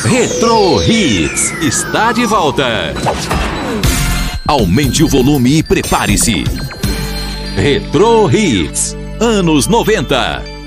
Retro Hits está de volta. Aumente o volume e prepare-se. Retro Hits, anos 90.